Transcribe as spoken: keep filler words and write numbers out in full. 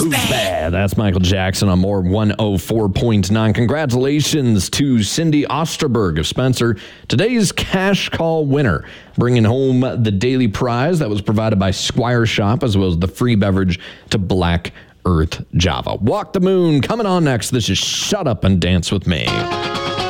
Who's bad? That's Michael Jackson on More one oh four point nine. Congratulations to Cindy Osterberg of Spencer, today's cash call winner, bringing home the daily prize that was provided by Squire Shop, as well as the free beverage to Black Earth Java. Walk the Moon coming on next. This is Shut Up and Dance With Me.